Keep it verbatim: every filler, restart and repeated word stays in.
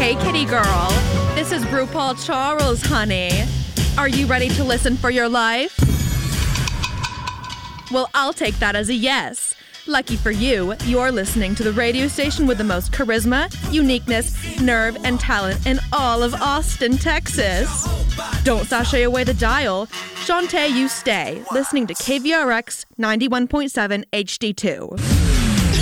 Hey, kitty girl. This is RuPaul Charles, honey. Are you ready to listen for your life? Well, I'll take that as a yes. Lucky for you, you're listening to the radio station with the most charisma, uniqueness, nerve, and talent in all of Austin, Texas. Don't sashay away the dial. Shantae, you stay, listening to K V R X ninety-one point seven H D two.